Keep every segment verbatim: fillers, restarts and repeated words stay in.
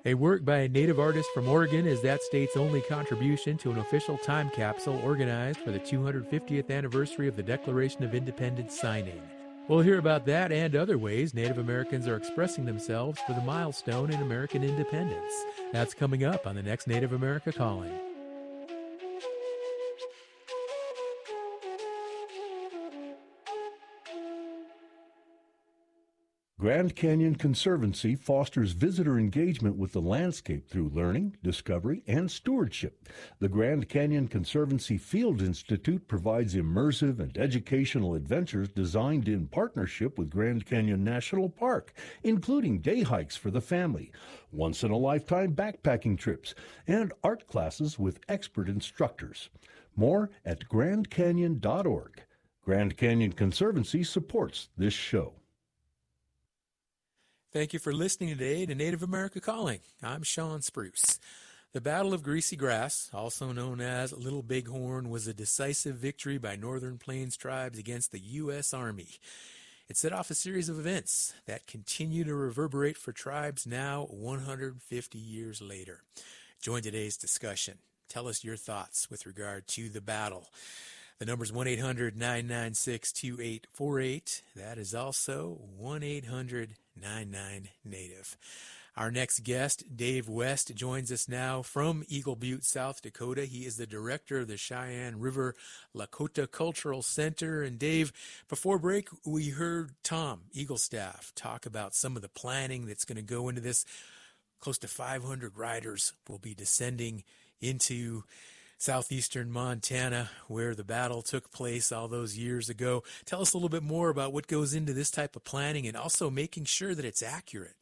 A work by a native artist from Oregon is that state's only contribution to an official time capsule organized for the two hundred fiftieth anniversary of the Declaration of Independence signing. We'll hear about that and other ways Native Americans are expressing themselves for the milestone in American independence. That's coming up on the next Native America Calling. Grand Canyon Conservancy fosters visitor engagement with the landscape through learning, discovery, and stewardship. The Grand Canyon Conservancy Field Institute provides immersive and educational adventures designed in partnership with Grand Canyon National Park, including day hikes for the family, once-in-a-lifetime backpacking trips, and art classes with expert instructors. More at grand canyon dot org. Grand Canyon Conservancy supports this show. Thank you for listening today to Native America Calling. I'm Sean Spruce. The Battle of Greasy Grass, also known as Little Bighorn, was a decisive victory by Northern Plains tribes against the U S Army. It set off a series of events that continue to reverberate for tribes now one hundred fifty years later. Join today's discussion. Tell us your thoughts with regard to the battle. The number is one eight hundred nine nine six two eight four eight. That is also one eight hundred nine nine Native. Our next guest, Dave West, joins us now from Eagle Butte, South Dakota. He is the director of the Cheyenne River Lakota Cultural Center. And Dave, before break, we heard Tom Eaglestaff talk about some of the planning that's going to go into this. Close to five hundred riders will be descending into southeastern Montana, where the battle took place all those years ago. Tell us a little bit more about what goes into this type of planning and also making sure that it's accurate.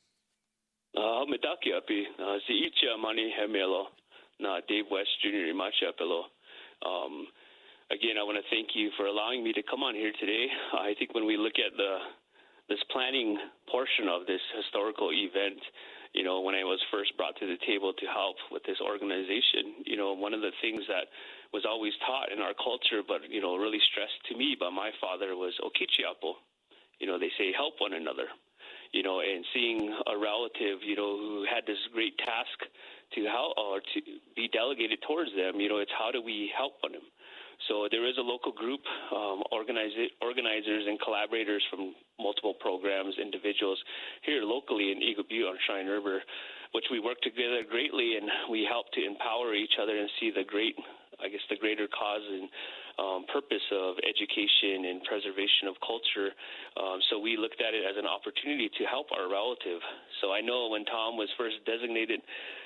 Medaki api si icha mani hemelo na Dave West Junior Imacha Pelo. Um Again, I want to thank you for allowing me to come on here today. I think when we look at the this planning portion of this historical event, you know, when I was first brought to the table to help with this organization, you know, one of the things that was always taught in our culture, but, you know, really stressed to me by my father was okichiapo. You know, they say help one another, you know, and seeing a relative, you know, who had this great task to help or to be delegated towards them, you know, it's how do we help one them? So there is a local group, um, organize- organizers and collaborators from multiple programs, individuals here locally in Eagle Butte on Cheyenne River, which we work together greatly, and we help to empower each other and see the great, I guess, the greater cause and um, purpose of education and preservation of culture. Um, so we looked at it as an opportunity to help our relative. So I know when Tom was first designated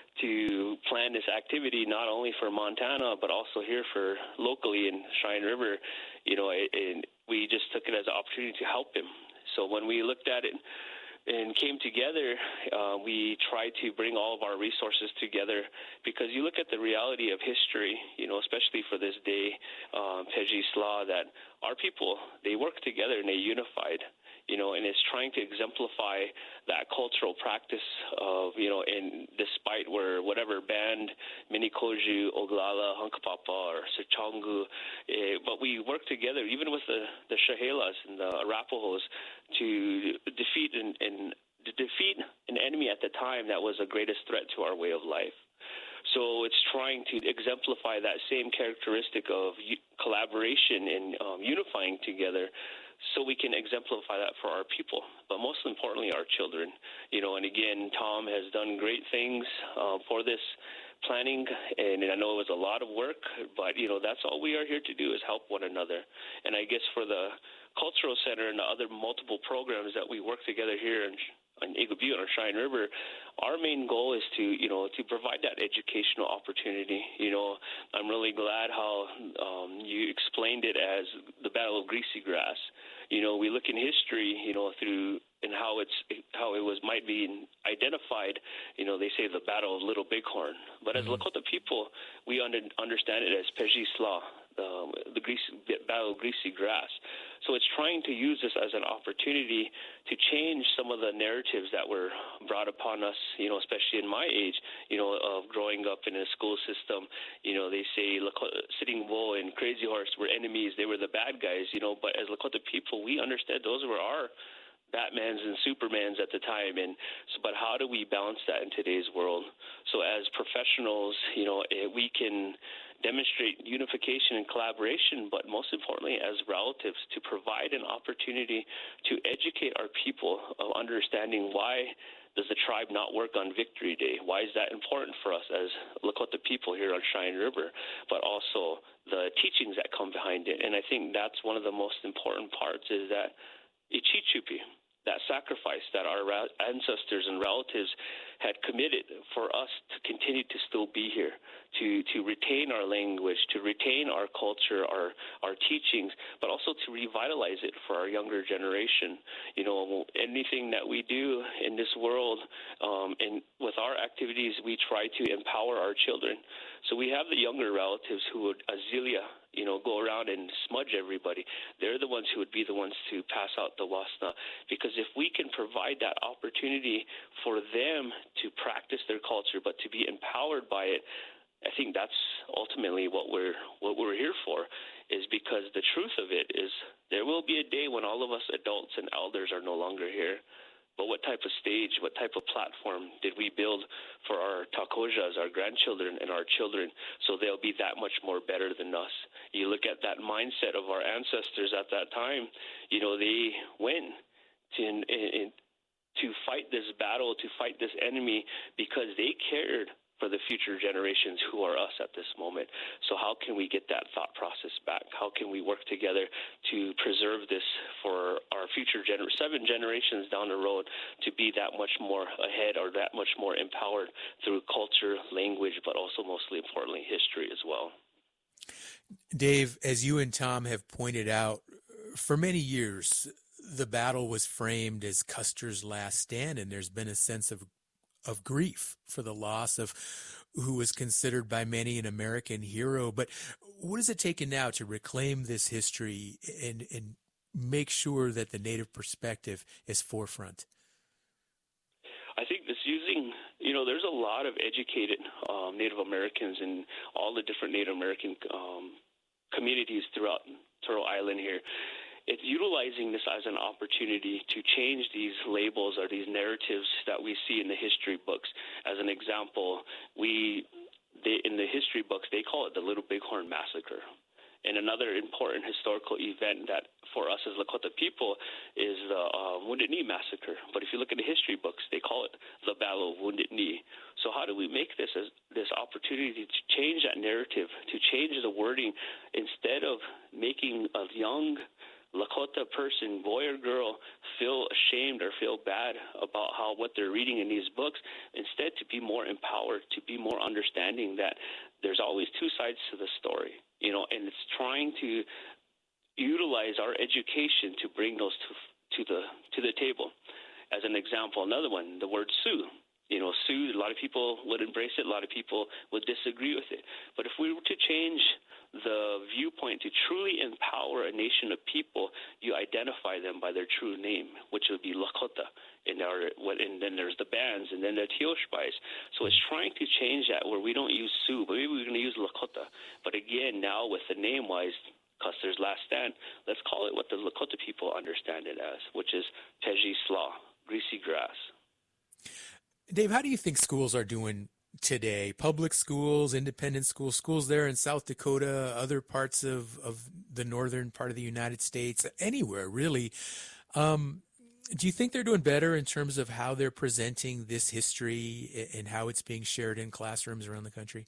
to plan this activity, not only for Montana, but also here for locally in Cheyenne River, you know, it, it, we just took it as an opportunity to help him. So when we looked at it and came together, uh, we tried to bring all of our resources together, because you look at the reality of history, you know, especially for this day, um, Peji Slaw, that our people, they work together and they unified, you know, and it's trying to exemplify that cultural practice of, you know, and despite where whatever band, Minikoju, Oglala, Hunkapapa, or Sichangu, eh, but we work together, even with the, the Shahelas and the Arapahoes, to defeat and, and to defeat an enemy at the time that was the greatest threat to our way of life. So it's trying to exemplify that same characteristic of collaboration and um, unifying together, so we can exemplify that for our people, but most importantly, our children. You know, and again, Tom has done great things uh, for this planning, and I know it was a lot of work, but, you know, that's all we are here to do is help one another. And I guess for the Cultural Center and the other multiple programs that we work together here in on Eagle Butte, on Cheyenne River, our main goal is to, you know, to provide that educational opportunity. You know, I'm really glad how um, you explained it as the Battle of Greasy Grass. You know, we look in history, you know, through and how it's how it was might be identified. You know, they say the Battle of Little Bighorn, but as mm-hmm. Lakota people, we under, understand it as Peji Slaw, um, the greasy, Battle of Greasy Grass. So it's trying to use this as an opportunity to change some of the narratives that were brought upon us, you know, especially in my age, you know, of growing up in a school system. You know, they say Lakota, Sitting Bull and Crazy Horse were enemies. They were the bad guys, you know, but as Lakota people, we understood those were our Batmans and Supermans at the time, and so, but how do we balance that in today's world? So as professionals, you know, we can demonstrate unification and collaboration, but most importantly, as relatives, to provide an opportunity to educate our people of understanding why does the tribe not work on Victory Day? Why is that important for us as Lakota people here on Cheyenne River, but also the teachings that come behind it? And I think that's one of the most important parts is that Ichichupi, that sacrifice that our ancestors and relatives had committed for us to continue to still be here, to, to retain our language, to retain our culture, our our teachings, but also to revitalize it for our younger generation. You know, anything that we do in this world, um, and with our activities, we try to empower our children. So we have the younger relatives who would, Azealia, you know, go around and smudge everybody. They're the ones who would be the ones to pass out the wasna. Because if we can provide that opportunity for them to practice their culture, but to be empowered by it, I think that's ultimately what we're what we're here for, is because the truth of it is there will be a day when all of us adults and elders are no longer here. But what type of stage, what type of platform did we build for our takojas, our grandchildren, and our children, so they'll be that much more better than us? You look at that mindset of our ancestors at that time, you know, they went to, in, in, to fight this battle, to fight this enemy, because they cared for the future generations who are us at this moment. So how can we get that thought process back? How can we work together to preserve this for our future gener- seven generations down the road to be that much more ahead or that much more empowered through culture, language, but also mostly importantly, history as well? Dave, as you and Tom have pointed out, for many years, the battle was framed as Custer's last stand, and there's been a sense of of grief for the loss of who was considered by many an American hero. But what is it taking now to reclaim this history and, and make sure that the Native perspective is forefront? I think this using, you know, there's a lot of educated um, Native Americans in all the different Native American um, communities throughout Turtle Island here. It's utilizing this as an opportunity to change these labels or these narratives that we see in the history books. As an example, we they, in the history books, they call it the Little Bighorn Massacre. And another important historical event that for us as Lakota people is the uh, Wounded Knee Massacre. But if you look at the history books, they call it the Battle of Wounded Knee. So how do we make this as this opportunity to change that narrative, to change the wording, instead of making a young Lakota person, boy or girl, feel ashamed or feel bad about how what they're reading in these books, instead to be more empowered, to be more understanding that there's always two sides to the story, you know, and it's trying to utilize our education to bring those to, to the to the table. As an example, another one, the word Sioux. You know, Sioux, a lot of people would embrace it, a lot of people would disagree with it. But if we were to change the viewpoint to truly empower a nation of people, you identify them by their true name, which would be Lakota. And, our, and then there's the bands, and then the Teoshpais. So it's trying to change that where we don't use Sioux, but maybe we're going to use Lakota. But again, now with the name-wise, Custer's Last Stand, let's call it what the Lakota people understand it as, which is Teji Slaw, greasy grass. Dave, how do you think schools are doing today? Public schools, independent schools, schools there in South Dakota, other parts of, of the northern part of the United States, anywhere really. Um, do you think they're doing better in terms of how they're presenting this history and how it's being shared in classrooms around the country?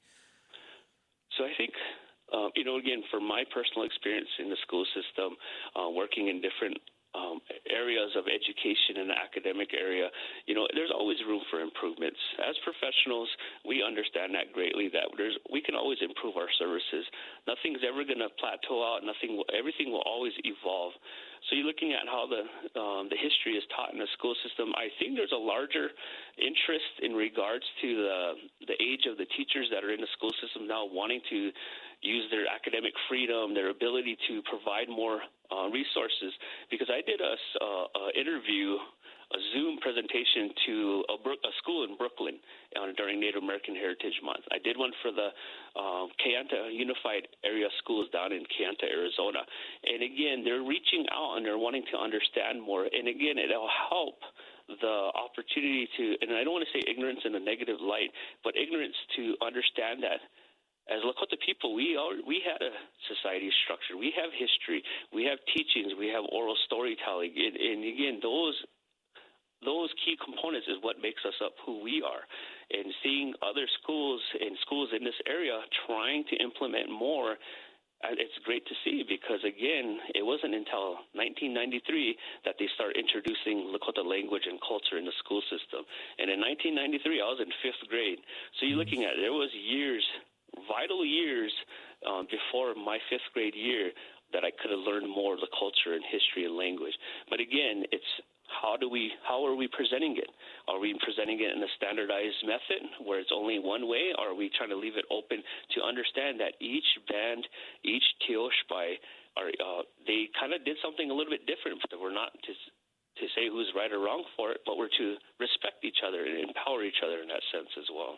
So I think, uh, you know, again, from my personal experience in the school system, uh, working in different Um, areas of education in the academic area, you know, there's always room for improvements. As professionals, we understand that greatly, that there's we can always improve our services. Nothing's ever going to plateau out. Nothing, will, everything will always evolve. So you're looking at how the um, the history is taught in the school system. I think there's a larger interest in regards to the the age of the teachers that are in the school system now, wanting to use their academic freedom, their ability to provide more uh, resources. Because I did a uh, uh, interview a Zoom presentation to a, a school in Brooklyn uh, during Native American Heritage Month. I did one for the uh, Kayenta Unified Area Schools down in Kayenta, Arizona. And again, they're reaching out and they're wanting to understand more. And again, it'll help the opportunity to, and I don't want to say ignorance in a negative light, but ignorance to understand that as Lakota people, we are, we had a society structure. We have history. We have teachings. We have oral storytelling. And, and again, those those key components is what makes us up who we are. And seeing other schools and schools in this area trying to implement more, it's great to see because, again, it wasn't until nineteen ninety-three that they started introducing Lakota language and culture in the school system. And in nineteen ninety-three, I was in fifth grade. So you're looking at it, there was years, vital years um, before my fifth grade year that I could have learned more of the culture and history and language. But, again, it's how do we, how are we presenting it? Are we presenting it in a standardized method where it's only one way, or are we trying to leave it open to understand that each band, each Teoshpai, are, uh, they kind of did something a little bit different. We're not to, to say who's right or wrong for it, but we're to respect each other and empower each other in that sense as well.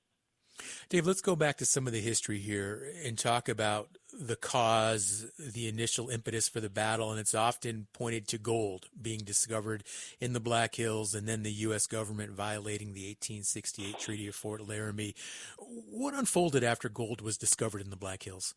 Dave, let's go back to some of the history here and talk about the cause, the initial impetus for the battle, and it's often pointed to gold being discovered in the Black Hills and then the U S government violating the eighteen sixty-eight Treaty of Fort Laramie. What unfolded after gold was discovered in the Black Hills?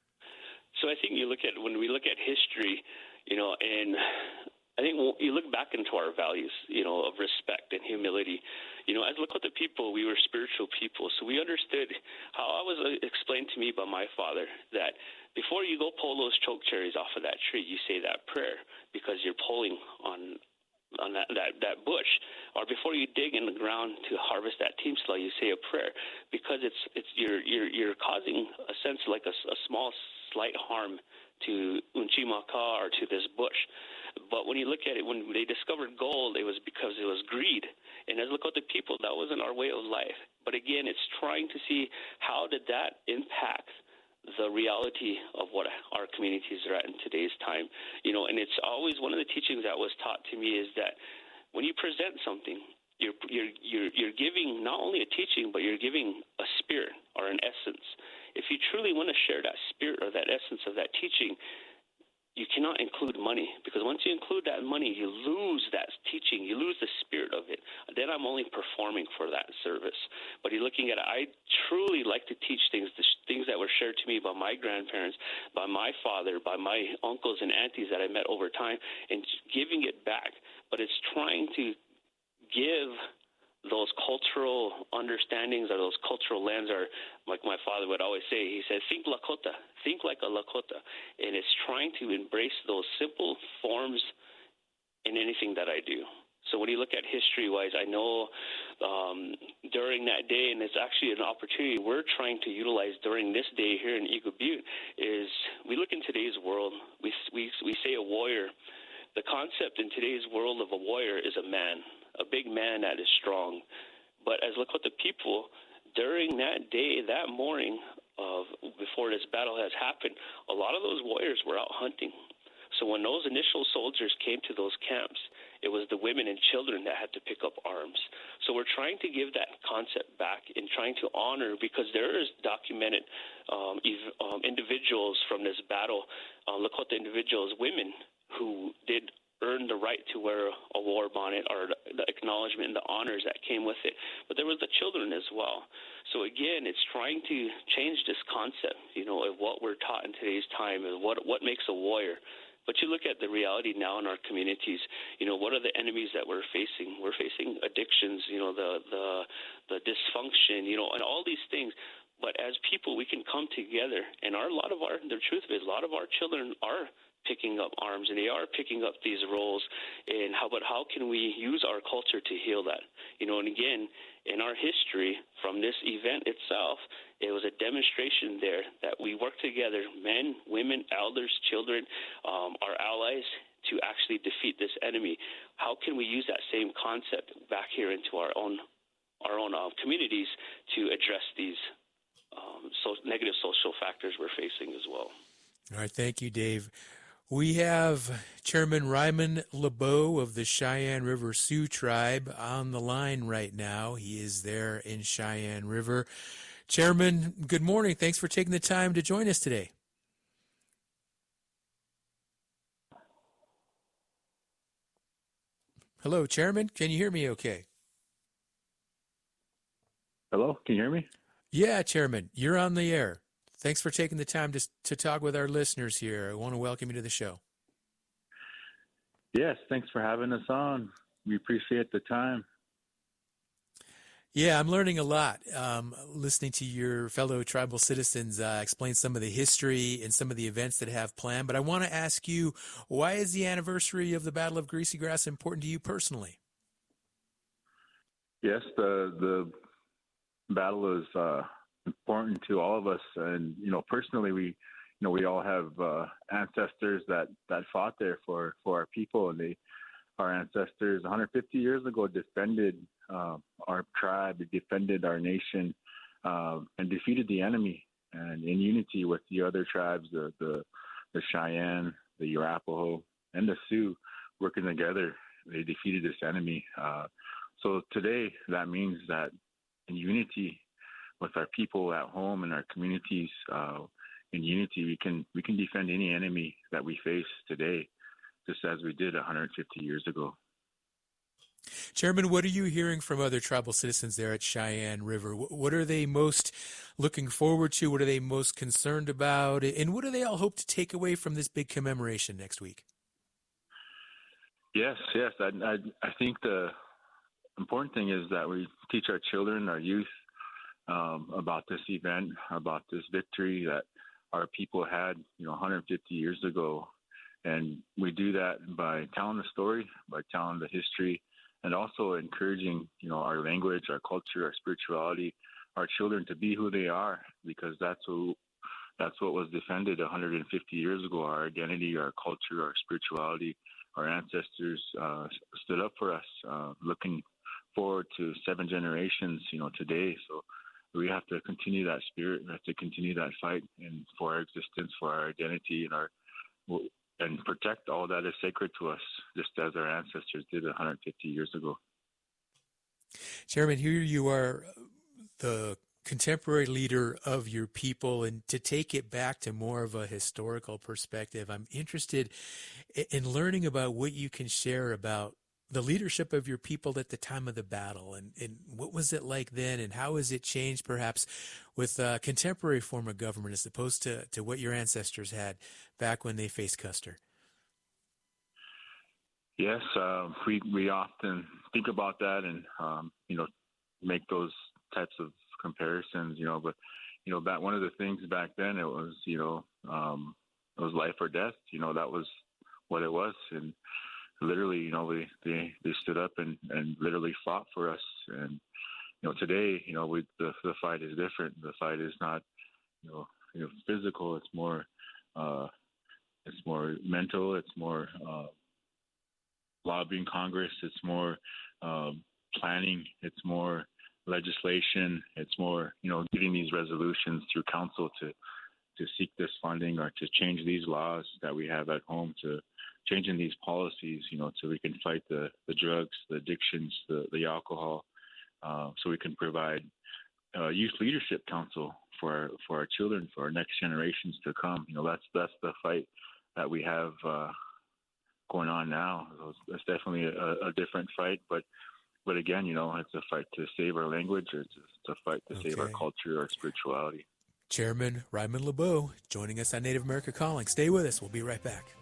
So I think you look at, when we look at history, you know, and I think you look back into our values, you know, of respect and humility. You know, as Lakota people, we were spiritual people, so we understood how I was explained to me by my father that before you go pull those choke cherries off of that tree, you say that prayer because you're pulling on on that, that, that bush. Or before you dig in the ground to harvest that team slaw, you say a prayer because it's it's you're you're you're causing a sense like a, a small slight harm to Unchimaka or to this bush. But when you look at it, when they discovered gold, it was because it was greed. And as Lakota people, that wasn't our way of life. But again, it's trying to see how did that impact the reality of what our communities are at in today's time. You know, and it's always one of the teachings that was taught to me is that when you present something, you're you're you're, you're giving not only a teaching, but you're giving a spirit or an essence. If you truly want to share that spirit or that essence of that teaching, you cannot include money, because once you include that money, you lose that teaching, you lose the spirit of it. Then I'm only performing for that service. But you're looking at it, I truly like to teach things, the things that were shared to me by my grandparents, by my father, by my uncles and aunties that I met over time, and giving it back. But it's trying to give those cultural understandings or those cultural lens, or like my father would always say, he said, think Lakota, think like a Lakota. And it's trying to embrace those simple forms in anything that I do. So when you look at history-wise, I know um, during that day, and it's actually an opportunity we're trying to utilize during this day here in Eagle Butte, is we look in today's world, we, we, we say a warrior. The concept in today's world of a warrior is a man, a big man that is strong. But as Lakota people, during that day, that morning of before this battle has happened, a lot of those warriors were out hunting. So when those initial soldiers came to those camps, it was the women and children that had to pick up arms. So we're trying to give that concept back and trying to honor, because there is documented um, ev- um, individuals from this battle, uh, Lakota individuals, women who did earn the right to wear a war bonnet, or the acknowledgement and the honors that came with it. But there was the children as well. So again, it's trying to change this concept, you know, of what we're taught in today's time and what what makes a warrior. But you look at the reality now in our communities, you know, what are the enemies that we're facing? We're facing addictions, you know, the the the dysfunction, you know, and all these things. But as people, we can come together, and our, a lot of our, the truth is, a lot of our children are picking up arms, and they are picking up these roles. And how, but how can we use our culture to heal that? You know, and again, in our history, from this event itself, it was a demonstration there that we work together, men, women, elders, children, um, our allies, to actually defeat this enemy. How can we use that same concept back here into our own our own uh, communities to address these um, so negative social factors we're facing as well? All right, thank you, Dave. We have Chairman Ryman LeBeau of the Cheyenne River Sioux Tribe on the line right now. He is there in Cheyenne River. Chairman, good morning. Thanks for taking the time to join us today. Hello, Chairman. Can you hear me okay? Hello, can you hear me? Yeah, Chairman, you're on the air. Thanks for taking the time to to talk with our listeners here. I want to welcome you to the show. Yes, thanks for having us on. We appreciate the time. Yeah, I'm learning a lot, um, listening to your fellow tribal citizens uh, explain some of the history and some of the events that have planned. But I want to ask you, why is the anniversary of the Battle of Greasy Grass important to you personally? Yes, the the battle is uh, important to all of us, and you know, personally, we, you know, we all have uh, ancestors that, that fought there for, for our people, and they, our ancestors, one hundred fifty years ago, defended uh, our tribe, they defended our nation, uh, and defeated the enemy, and in unity with the other tribes, the the, the Cheyenne, the Arapaho, and the Sioux, working together, they defeated this enemy. Uh, so today, that means that in unity with our people at home and our communities, uh, in unity, we can we can defend any enemy that we face today, just as we did one hundred fifty years ago. Chairman, what are you hearing from other tribal citizens there at Cheyenne River? What are they most looking forward to? What are they most concerned about? And what do they all hope to take away from this big commemoration next week? Yes, yes. I, I, I think the important thing is that we teach our children, our youth, um, about this event, about this victory that our people had, you know, one hundred fifty years ago. And we do that by telling the story, by telling the history, and also encouraging, you know, our language, our culture, our spirituality, our children to be who they are, because that's who, that's what was defended one hundred fifty years ago. Our identity, our culture, our spirituality, our ancestors uh, stood up for us, uh, looking forward to seven generations, you know, today. So we have to continue that spirit. We have to continue that fight, and for our existence, for our identity, and our and protect all that is sacred to us, just as our ancestors did one hundred fifty years ago. Chairman, here you are, the contemporary leader of your people, and to take it back to more of a historical perspective, I'm interested in learning about what you can share about the leadership of your people at the time of the battle, and, and what was it like then, and how has it changed perhaps with a contemporary form of government as opposed to, to what your ancestors had back when they faced Custer? Yes, uh, we we often think about that, and um, you know, make those types of comparisons. You know, but you know, back one of the things back then, it was you know, um, it was life or death. You know, that was what it was, and literally, you know, we, they, they stood up and, and literally fought for us. And, you know, today, you know, we, the, the fight is different. The fight is not, you know, you know physical. It's more, uh, it's more mental. It's more uh, lobbying Congress. It's more um, planning. It's more legislation. It's more, you know, getting these resolutions through council to, to seek this funding or to change these laws that we have at home, to changing these policies, you know, so we can fight the, the drugs, the addictions, the, the alcohol, uh, so we can provide uh, youth leadership council for our, for our children, for our next generations to come. You know, that's that's the fight that we have uh, going on now. It's definitely a, a different fight, but but again, you know, it's a fight to save our language. It's a fight to okay. save our culture, our spirituality. Chairman Ryman LeBeau joining us on Native America Calling. Stay with us. We'll be right back.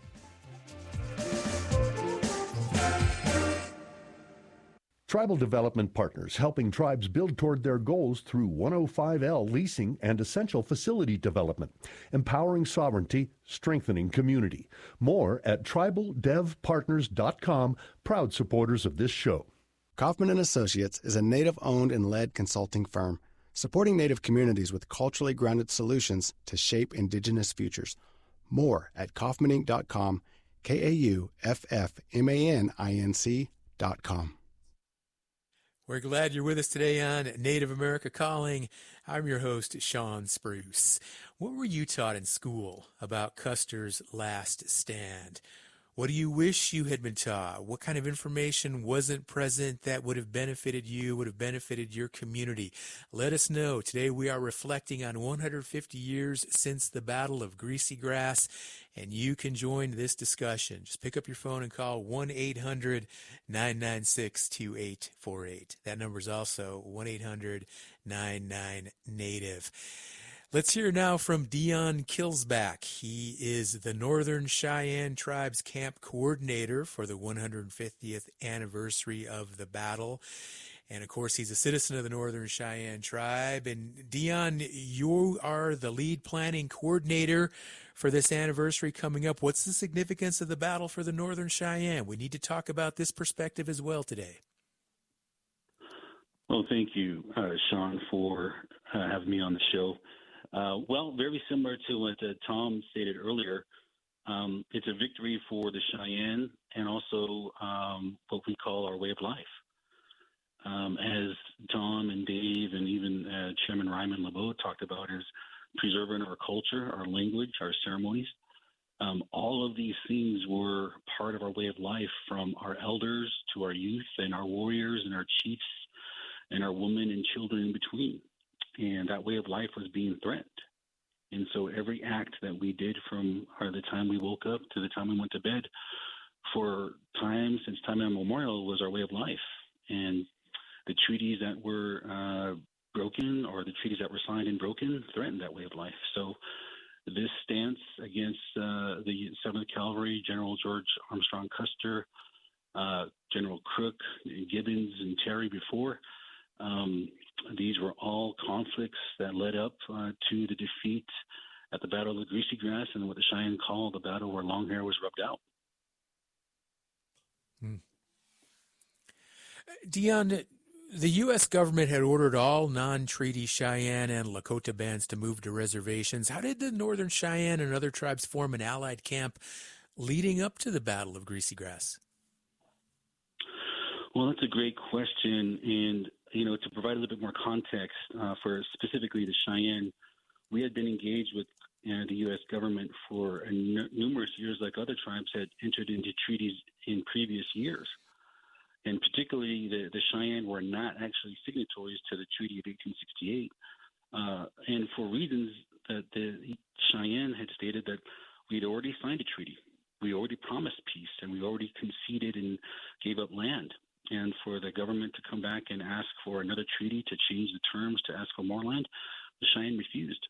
Tribal Development Partners, helping tribes build toward their goals through one oh five L leasing and essential facility development, empowering sovereignty, strengthening community. More at tribal dev partners dot com, proud supporters of this show. Kaufman and Associates is a Native-owned and led consulting firm, supporting Native communities with culturally grounded solutions to shape Indigenous futures. More at kaufman inc dot com, K A U F F M A N I N C dot com. We're glad you're with us today on Native America Calling. I'm your host, Sean Spruce. What were you taught in school about Custer's last stand? What do you wish you had been taught? What kind of information wasn't present that would have benefited you, would have benefited your community? Let us know. Today we are reflecting on one hundred fifty years since the Battle of Greasy Grass, and you can join this discussion. Just pick up your phone and call one eight hundred nine nine six two eight four eight. That number is also one eight hundred nine nine native. Let's hear now from Dion Kilsback. He is the Northern Cheyenne Tribe's camp coordinator for the one hundred fiftieth anniversary of the battle. And of course, he's a citizen of the Northern Cheyenne Tribe. And Dion, you are the lead planning coordinator for this anniversary coming up. What's the significance of the battle for the Northern Cheyenne? We need to talk about this perspective as well today. Well, thank you, uh, Sean, for uh, having me on the show. Uh, well, very similar to what uh, Tom stated earlier, um, it's a victory for the Cheyenne and also um, what we call our way of life. Um, as Tom and Dave and even uh, Chairman Ryman LeBeau talked about, is preserving our culture, our language, our ceremonies. Um, all of these things were part of our way of life, from our elders to our youth and our warriors and our chiefs and our women and children in between. And that way of life was being threatened. And so every act that we did from or the time we woke up to the time we went to bed for time, since time immemorial, was our way of life. And the treaties that were uh, broken or the treaties that were signed and broken threatened that way of life. So this stance against uh, the seventh Cavalry, General George Armstrong Custer, uh, General Crook, Gibbons, and Terry before, um, these were all conflicts that led up uh, to the defeat at the Battle of the Greasy Grass, and what the Cheyenne call the battle where long hair was rubbed out. Hmm. Dion, the U S government had ordered all non-treaty Cheyenne and Lakota bands to move to reservations. How did the Northern Cheyenne and other tribes form an allied camp leading up to the Battle of Greasy Grass? Well, that's a great question. And, you know, to provide a little bit more context uh, for specifically the Cheyenne, we had been engaged with uh, the U S government for n- numerous years, like other tribes had entered into treaties in previous years. And particularly the, the Cheyenne were not actually signatories to the Treaty of eighteen sixty-eight. Uh, and for reasons that the Cheyenne had stated that we had already signed a treaty. We already promised peace, and we already conceded and gave up land. And for the government to come back and ask for another treaty to change the terms, to ask for more land, the Cheyenne refused.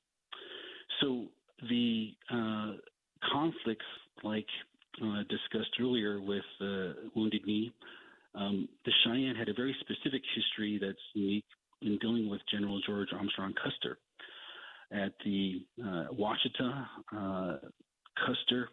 So the uh, conflicts, like uh, discussed earlier with uh, Wounded Knee, um, the Cheyenne had a very specific history that's unique in dealing with General George Armstrong Custer. At the uh, Washita, uh, Custer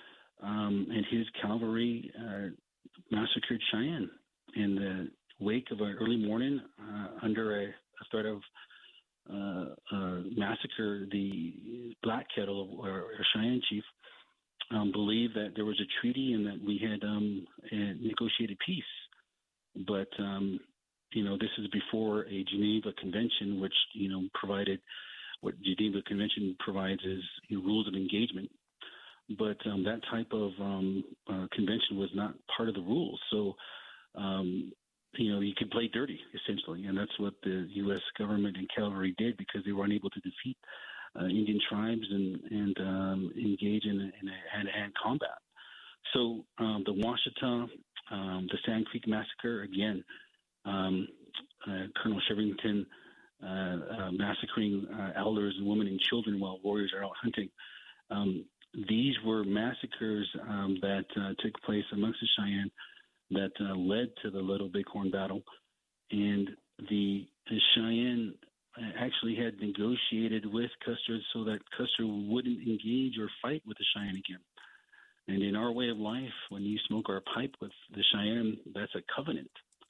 um, and his cavalry uh, massacred Cheyenne in the wake of an early morning uh, under a, a threat of uh, uh, massacre. The Black Kettle, or, or Cheyenne chief, um, believed that there was a treaty and that we had um, negotiated peace. But, um, you know, this is before a Geneva Convention, which, you know, provided what Geneva Convention provides is you know, rules of engagement. But um, that type of um, uh, convention was not part of the rules. So, um, you know, you could play dirty, essentially. And that's what the U S government and cavalry did, because they were unable to defeat uh, Indian tribes and, and um, engage in, in a hand-to-hand combat. So um, the Washita, um, the Sand Creek Massacre, again, um, uh, Colonel Shevington uh, uh, massacring uh, elders and women and children while warriors are out hunting. Um, these were massacres um, that uh, took place amongst the Cheyenne that uh, led to the Little Bighorn battle. And the, the Cheyenne actually had negotiated with Custer so that Custer wouldn't engage or fight with the Cheyenne again. And in our way of life, when you smoke our pipe with the Cheyenne, that's a covenant.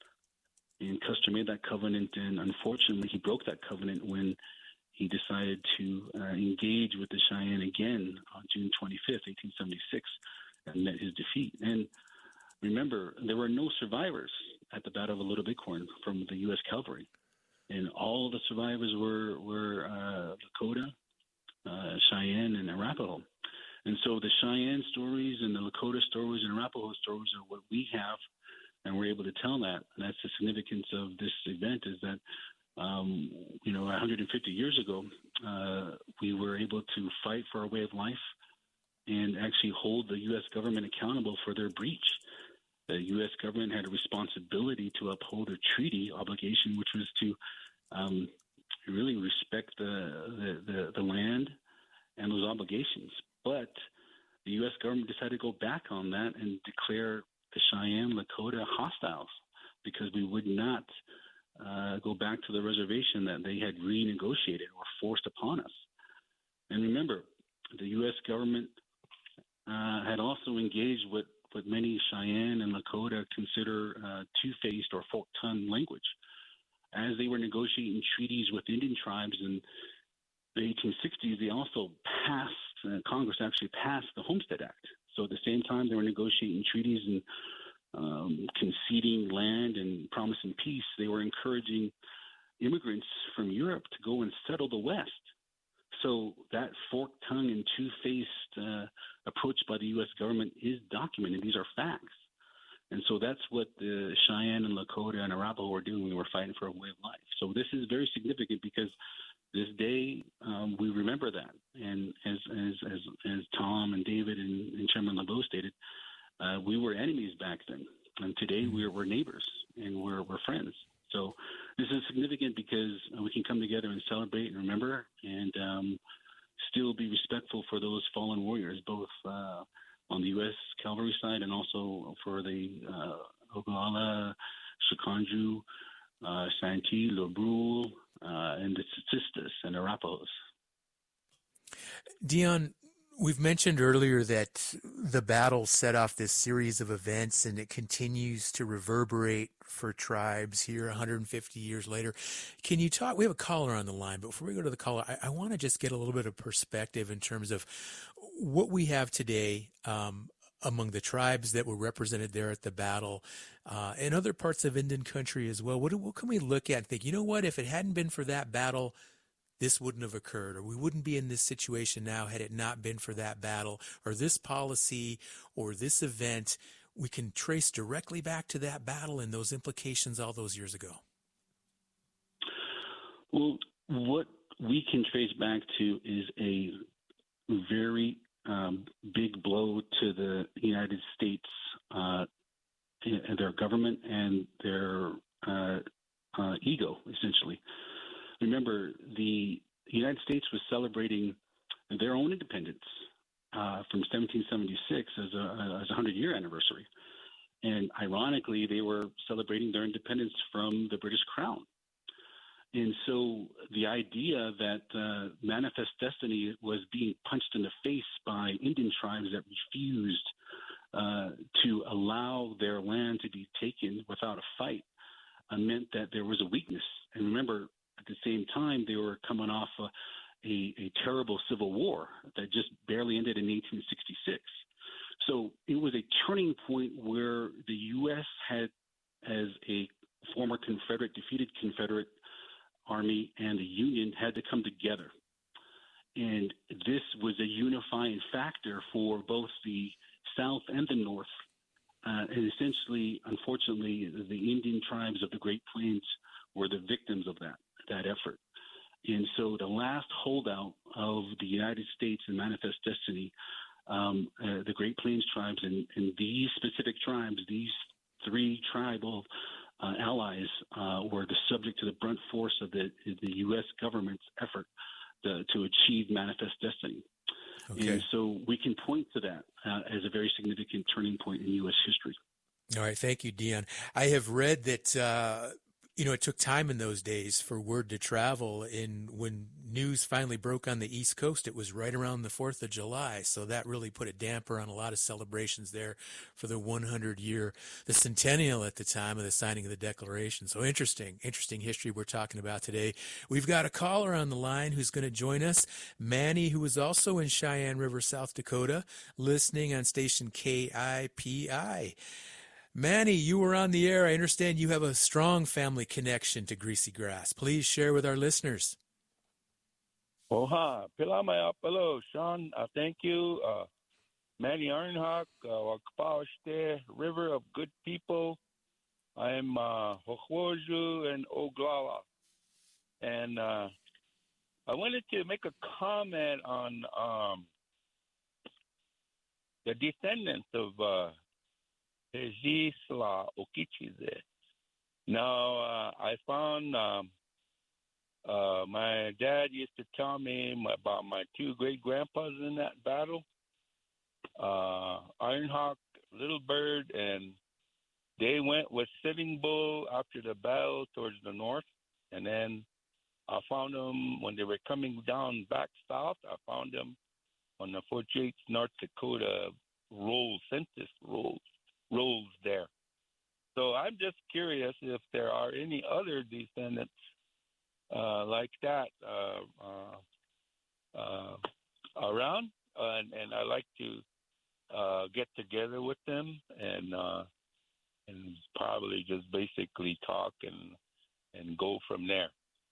And Custer made that covenant, and unfortunately, he broke that covenant when he decided to uh, engage with the Cheyenne again on June twenty-fifth, eighteen seventy-six, and met his defeat. And remember, there were no survivors at the Battle of Little Bighorn from the U S Cavalry. And all the survivors were, were uh, Lakota, uh, Cheyenne, and Arapaho. And so the Cheyenne stories and the Lakota stories and Arapaho stories are what we have, and we're able to tell that. And that's the significance of this event, is that, um, you know, one hundred fifty years ago, uh, we were able to fight for our way of life and actually hold the U S government accountable for their breach. The U S government had a responsibility to uphold a treaty obligation, which was to um, really respect the, the, the, the land and those obligations. But the U S government decided to go back on that and declare the Cheyenne Lakota hostiles, because we would not uh, go back to the reservation that they had renegotiated or forced upon us. And remember, the U S government uh, had also engaged with what many Cheyenne and Lakota consider uh, two-faced or fork-tongued language. As they were negotiating treaties with Indian tribes in the eighteen sixties, they also passed, uh, Congress actually passed the Homestead Act. So at the same time they were negotiating treaties and um, conceding land and promising peace, they were encouraging immigrants from Europe to go and settle the West. So that fork-tongued and two-faced uh, approach by the U S government is documented. These are facts. And so that's what the Cheyenne and Lakota and Arapaho were doing. We were fighting for a way of life. So this is very significant, because this day um, we remember that. And as as as, as Tom and David and, and Chairman LeBeau stated, uh, we were enemies back then. And today we're, we're neighbors and we're, we're friends. So this is significant because we can come together and celebrate and remember, and um, still be respectful for those fallen warriors, both uh, on the U S Cavalry side and also for the uh, Oglala, Chikanju, uh, Santee, Lebrule, uh, and the Tsitsistas and Arapahos. Dion, we've mentioned earlier that the battle set off this series of events, and it continues to reverberate for tribes here one hundred fifty years later. Can you talk? We have a caller on the line, but before we go to the caller, I, I want to just get a little bit of perspective in terms of what we have today um, among the tribes that were represented there at the battle, uh, and other parts of Indian country as well. What, what can we look at and think, you know what, if it hadn't been for that battle, this wouldn't have occurred, or we wouldn't be in this situation now had it not been for that battle, or this policy, or this event? We can trace directly back to that battle and those implications all those years ago. Well, what we can trace back to is a very um, big blow to the United States, uh, and their government and their uh, uh, ego, essentially. Remember, the United States was celebrating their own independence uh, from seventeen seventy-six as a as a hundred-year anniversary, and ironically, they were celebrating their independence from the British Crown. And so, the idea that uh, Manifest Destiny was being punched in the face by Indian tribes that refused uh, to allow their land to be taken without a fight uh, meant that there was a weakness. And remember, at the same time, they were coming off a, a, a terrible civil war that just barely ended in eighteen sixty-six. So it was a turning point where the U S had, as a former Confederate, defeated Confederate Army, and the Union had to come together. And this was a unifying factor for both the South and the North. Uh, and essentially, unfortunately, the Indian tribes of the Great Plains were the victims of that. that effort. And so the last holdout of the United States and Manifest Destiny, um, uh, the Great Plains tribes, and, and these specific tribes, these three tribal uh, allies uh, were the subject to the brunt force of the, the U S government's effort to, to achieve Manifest Destiny. Okay. And so we can point to that uh, as a very significant turning point in U S history. All right. Thank you, Dion. I have read that uh, You know, it took time in those days for word to travel. And when news finally broke on the East Coast, it was right around the fourth of July. So that really put a damper on a lot of celebrations there for the hundred year, the centennial at the time of the signing of the Declaration. So interesting, interesting history we're talking about today. We've got a caller on the line who's going to join us, Manny, who is also in Cheyenne River, South Dakota, listening on station K I P I. Manny, you were on the air. I understand you have a strong family connection to Greasy Grass. Please share with our listeners. Oha, Pilamaya, hello, Sean. Uh, thank you. Uh, Manny Arnhawk, Wakpaoshte, River of Good People. I'm uh, Hochwoju and Oglala. And uh, I wanted to make a comment on um, the descendants of uh, Hejisla Okichize. Now, uh, I found um, uh, my dad used to tell me about my two great-grandpas in that battle, uh, Ironhawk, Little Bird, and they went with Sitting Bull after the battle towards the north. And then I found them when they were coming down back south. I found them on the forty-eighth North Dakota rolls, census rolls, rolls there. So I'm just curious if there are any other descendants uh, like that uh, uh, uh, around, uh, and, and I like to uh, get together with them and uh, and probably just basically talk and and go from there.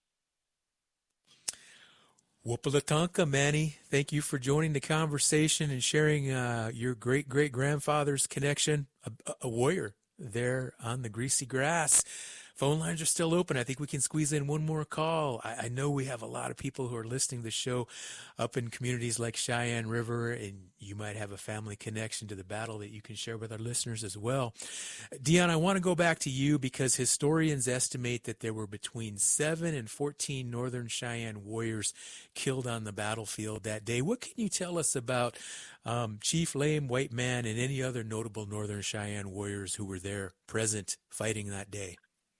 Wupalatonka, Manny, thank you for joining the conversation and sharing uh, your great-great-grandfather's connection, a, a warrior there on the Greasy Grass. Phone lines are still open. I think we can squeeze in one more call. I, I know we have a lot of people who are listening to the show up in communities like Cheyenne River, and you might have a family connection to the battle that you can share with our listeners as well. Dion, I want to go back to you because historians estimate that there were between seven and fourteen Northern Cheyenne warriors killed on the battlefield that day. What can you tell us about um, Chief Lame White Man and any other notable Northern Cheyenne warriors who were there present fighting that day?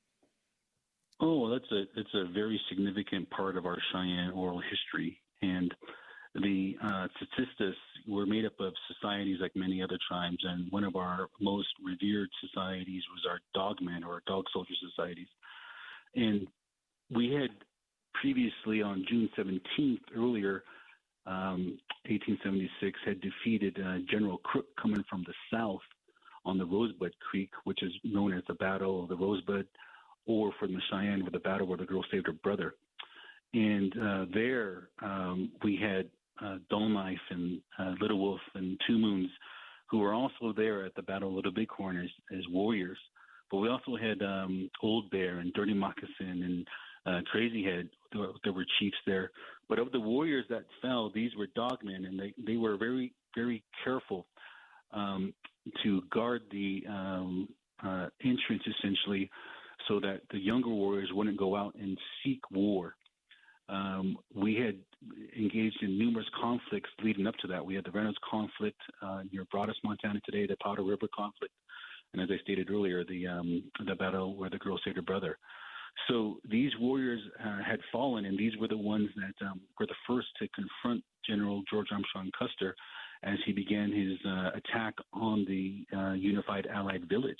Oh, that's a it's a very significant part of our Cheyenne oral history, and the uh, Tsatsistas were made up of societies like many other tribes, and one of our most revered societies was our dogmen or dog soldier societies. And we had previously on June seventeenth, earlier, um, eighteen seventy-six, had defeated uh, General Crook coming from the south on the Rosebud Creek, which is known as the Battle of the Rosebud, or from the Cheyenne with the battle where the girl saved her brother. And uh, there um, we had uh, Dull Knife and uh, Little Wolf and Two Moons, who were also there at the Battle of Little Bighorn as, as warriors. But we also had um, Old Bear and Dirty Moccasin and uh, Crazy Head. There were, there were chiefs there. But of the warriors that fell, these were dogmen, and they, they were very, very careful um, to guard the um, uh, entrance, essentially, so that the younger warriors wouldn't go out and seek war. Um, we had engaged in numerous conflicts leading up to that. We had the Reynolds conflict uh, near Broadus, Montana today, the Powder River conflict, and as I stated earlier, the um, the battle where the girl saved her brother. So these warriors uh, had fallen, and these were the ones that um, were the first to confront General George Armstrong Custer as he began his uh, attack on the uh, unified Allied village.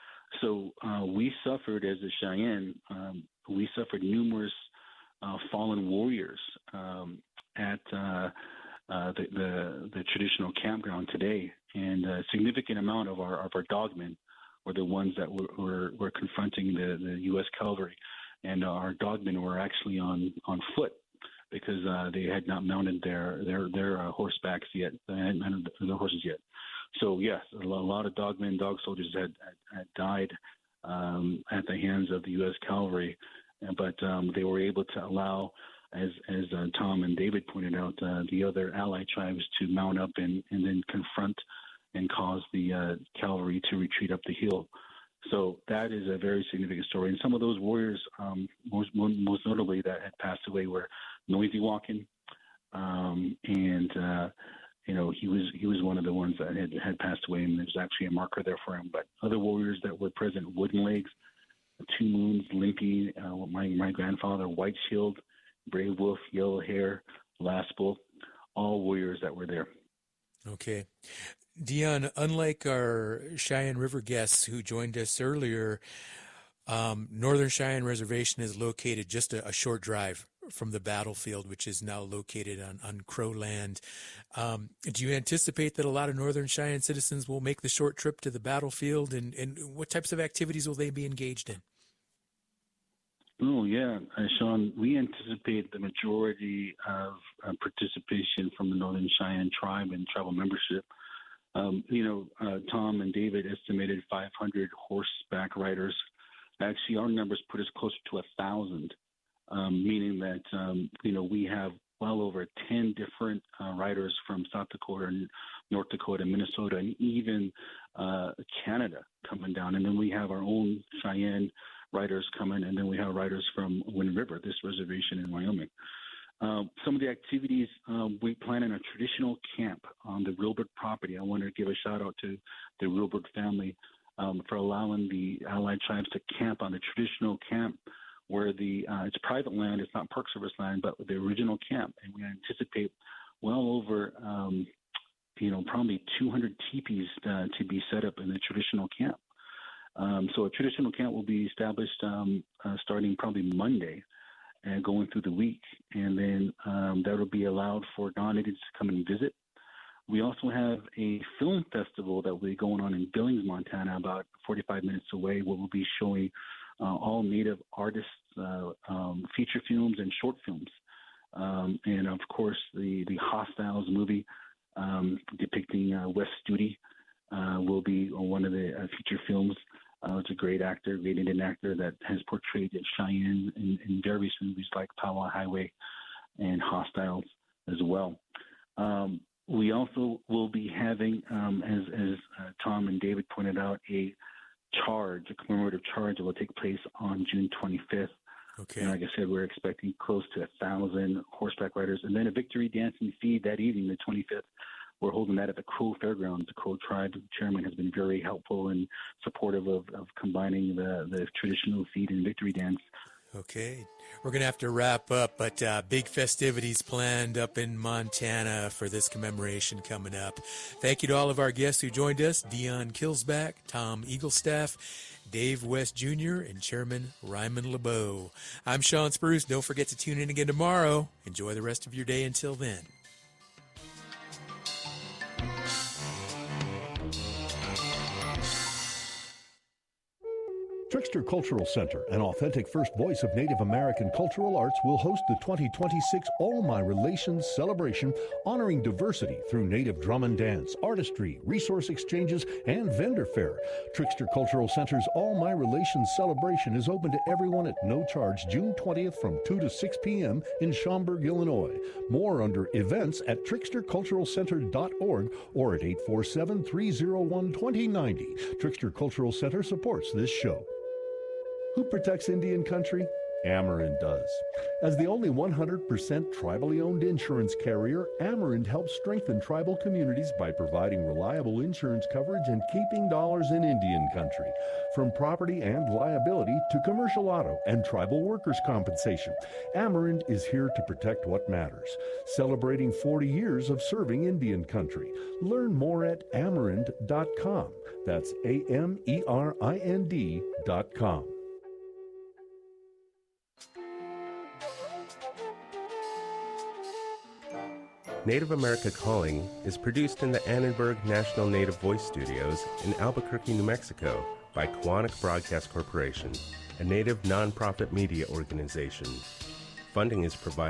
So uh, we suffered as a Cheyenne, um, we suffered numerous uh, fallen warriors um, at uh, uh, the, the the traditional campground today, and a significant amount of our of our dogmen were the ones that were were, were confronting the, the U S cavalry, and our dogmen were actually on, on foot because uh, they had not mounted their their their uh, horsebacks yet, they hadn't mounted their horses yet. So, yes, a lot of dogmen, dog soldiers had, had, had died um, at the hands of the U S cavalry, but um, they were able to allow, as as uh, Tom and David pointed out, uh, the other allied tribes to mount up and, and then confront and cause the uh, cavalry to retreat up the hill. So that is a very significant story. And some of those warriors, um, most, most notably that had passed away, were Noisy Walking, um, and uh, you know, he was he was one of the ones that had, had passed away, and there's actually a marker there for him. But other warriors that were present, Wooden Legs, Two Moons, Limpy, uh, my my grandfather, White Shield, Brave Wolf, Yellow Hair, Last Bull, all warriors that were there. Okay. Dion, unlike our Cheyenne River guests who joined us earlier, um, Northern Cheyenne Reservation is located just a, a short drive from the battlefield, which is now located on, on Crow land. Um, do you anticipate that a lot of Northern Cheyenne citizens will make the short trip to the battlefield, and, and what types of activities will they be engaged in? Oh, yeah, uh, Sean, we anticipate the majority of uh, participation from the Northern Cheyenne tribe and tribal membership. Um, you know, uh, Tom and David estimated five hundred horseback riders. Actually, our numbers put us closer to one thousand, um, meaning that, um, you know, we have well over ten different uh, riders from South Dakota, and North Dakota, Minnesota, and even uh, Canada coming down. And then we have our own Cheyenne riders coming, and then we have riders from Wind River, this reservation in Wyoming. Uh, some of the activities, um, we plan in a traditional camp on the Rilbert property. I want to give a shout out to the Rilbert family um, for allowing the allied tribes to camp on the traditional camp where the uh, it's private land, it's not Park Service land, but the original camp. And we anticipate well over, um, you know, probably two hundred teepees uh, to be set up in the traditional camp. Um, so a traditional camp will be established um, uh, starting probably Monday and going through the week. And then um, that will be allowed for non-natives to come and visit. We also have a film festival that will be going on in Billings, Montana, about forty-five minutes away, where we'll be showing uh, all Native artists, uh, um, feature films and short films. Um, and, of course, the, the Hostiles movie um, depicting uh, Wes Studi uh, will be one of the uh, feature films. Uh, it's a great actor, great Indian actor that has portrayed Cheyenne in, in various movies like Powwow Highway and Hostiles as well. Um, we also will be having, um, as, as uh, Tom and David pointed out, a charge, a commemorative charge that will take place on June twenty-fifth. Okay. And like I said, we're expecting close to a thousand horseback riders, and then a victory dance and feed that evening, the twenty-fifth. We're holding that at the Crow Fairgrounds. The Crow Tribe chairman has been very helpful and supportive of, of combining the, the traditional feed and victory dance. Okay. We're going to have to wrap up, but uh, big festivities planned up in Montana for this commemoration coming up. Thank you to all of our guests who joined us, Dion Kilsback, Tom Eaglestaff, Dave West Junior, and Chairman Ryman LeBeau. I'm Sean Spruce. Don't forget to tune in again tomorrow. Enjoy the rest of your day until then. Trickster Cultural Center, an authentic first voice of Native American cultural arts, will host the twenty twenty-six All My Relations celebration, honoring diversity through Native drum and dance, artistry, resource exchanges, and vendor fair. Trickster Cultural Center's All My Relations celebration is open to everyone at no charge June twentieth from two to six p.m. in Schaumburg, Illinois. More under events at trickster cultural center dot org or at eight four seven, three oh one, two oh nine oh. Trickster Cultural Center supports this show. Who protects Indian country? Amerind does. As the only one hundred percent tribally owned insurance carrier, Amerind helps strengthen tribal communities by providing reliable insurance coverage and keeping dollars in Indian country. From property and liability to commercial auto and tribal workers' compensation, Amerind is here to protect what matters. Celebrating forty years of serving Indian country. Learn more at amerind dot com. That's A M E R I N D dot com. Native America Calling is produced in the Annenberg National Native Voice Studios in Albuquerque, New Mexico by Quantic Broadcast Corporation, a Native nonprofit media organization. Funding is provided.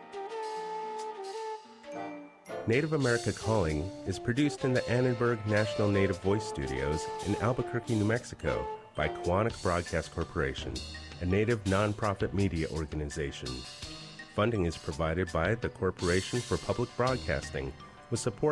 Native America Calling is produced in the Annenberg National Native Voice Studios in Albuquerque, New Mexico by Quantic Broadcast Corporation, a Native nonprofit media organization. Funding is provided by the Corporation for Public Broadcasting with support